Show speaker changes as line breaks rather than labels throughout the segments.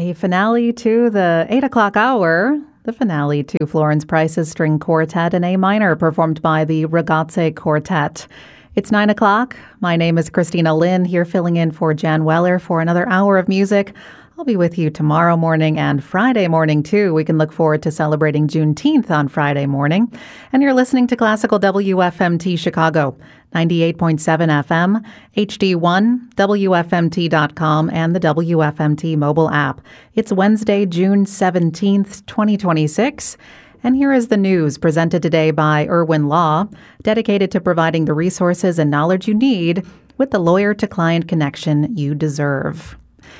A finale to the 8 o'clock hour. The finale to Florence Price's String Quartet in A minor, performed by the Ragazze Quartet. It's 9 o'clock. My name is Christina Lynn, here filling in for Jan Weller for another hour of music. I'll be with you tomorrow morning and Friday morning, too. We can look forward to celebrating Juneteenth on Friday morning. And you're listening to Classical WFMT Chicago, 98.7 FM, HD1, WFMT.com, and the WFMT mobile app. It's Wednesday, June 17th, 2026. And here is the news presented today by Irwin Law, dedicated to providing the resources and knowledge you need with the lawyer-to-client connection you deserve.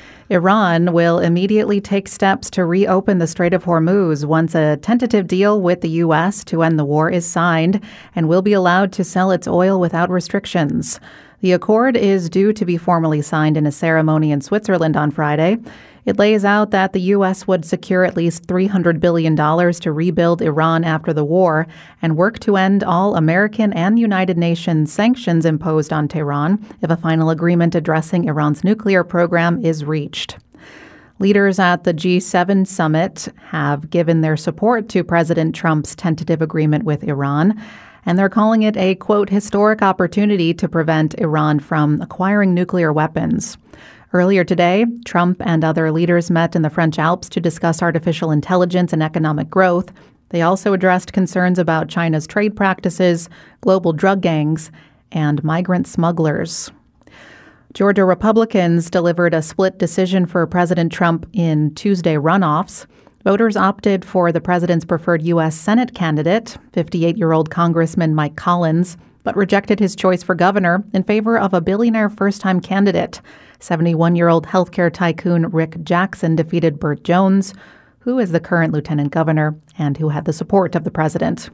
Iran will immediately take steps to reopen the Strait of Hormuz once a tentative deal with the U.S. to end the war is signed and will be allowed to sell its oil without restrictions. The accord is due to be formally signed in a ceremony in Switzerland on Friday. It lays out that the U.S. would secure at least $300 billion to rebuild Iran after the war and work to end all American and United Nations sanctions imposed on Tehran if a final agreement addressing Iran's nuclear program is reached. Leaders at the G7 summit have given their support to President Trump's tentative agreement with Iran, and they're calling it a, quote, historic opportunity to prevent Iran from acquiring nuclear weapons. Earlier today, Trump and other leaders met in the French Alps to discuss artificial intelligence and economic growth. They also addressed concerns about China's trade practices, global drug gangs, and migrant smugglers. Georgia Republicans delivered a split decision for President Trump in Tuesday runoffs. Voters opted for the president's preferred U.S. Senate candidate, 58-year-old Congressman Mike Collins, but rejected his choice for governor in favor of a billionaire first-time candidate. 71-year-old healthcare tycoon Rick Jackson defeated Burt Jones, who is the current lieutenant governor and who had the support of the president.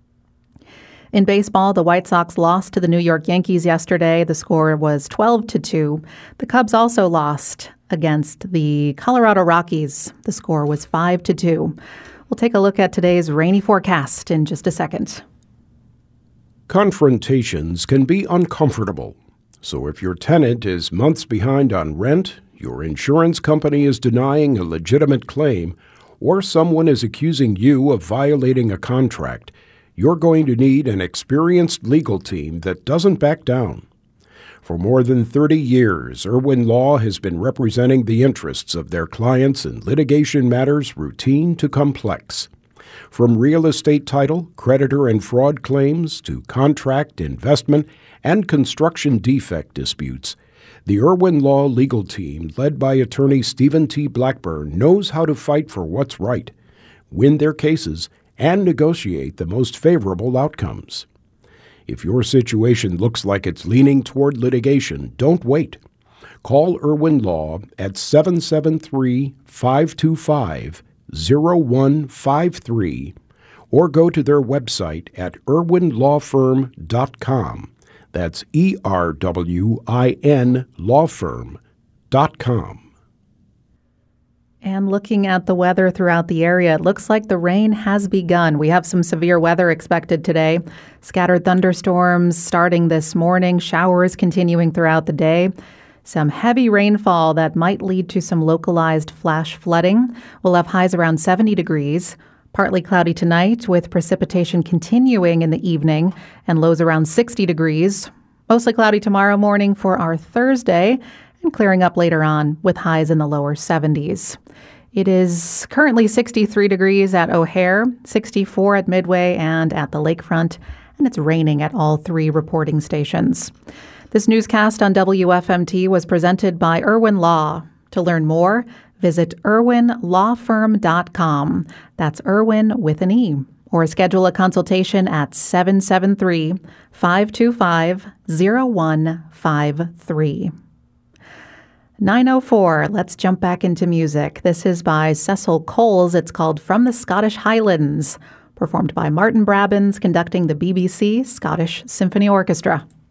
In baseball, the White Sox lost to the New York Yankees yesterday. The score was 12-2. The Cubs also lost against the Colorado Rockies. The score was 5-2. We'll take a look at today's rainy forecast in just a second.
Confrontations can be uncomfortable. So if your tenant is months behind on rent, your insurance company is denying a legitimate claim, or someone is accusing you of violating a contract, you're going to need an experienced legal team that doesn't back down. For more than 30 years, Irwin Law has been representing the interests of their clients in litigation matters routine to complex. From real estate title, creditor and fraud claims to contract, investment, and construction defect disputes, the Irwin Law legal team, led by attorney Stephen T. Blackburn, knows how to fight for what's right, win their cases, and negotiate the most favorable outcomes. If your situation looks like it's leaning toward litigation, don't wait. Call Irwin Law at 773-525-0153 or go to their website at irwinlawfirm.com. That's ERWIN lawfirm.com.
And looking at the weather throughout the area, it looks like the rain has begun. We have some severe weather expected today. Scattered thunderstorms starting this morning, showers continuing throughout the day. Some heavy rainfall that might lead to some localized flash flooding. We'll have highs around 70 degrees. Partly cloudy tonight with precipitation continuing in the evening and lows around 60 degrees. Mostly cloudy tomorrow morning for our Thursday and clearing up later on with highs in the lower 70s. It is currently 63 degrees at O'Hare, 64 at Midway and at the lakefront, and it's raining at all three reporting stations. This newscast on WFMT was presented by Irwin Law. To learn more, visit irwinlawfirm.com. That's Irwin with an E. Or schedule a consultation at 773-525-0153. 9:04. Let's jump back into music. This is by Cecil Coles. It's called From the Scottish Highlands, performed by Martin Brabbins, conducting the BBC Scottish Symphony Orchestra.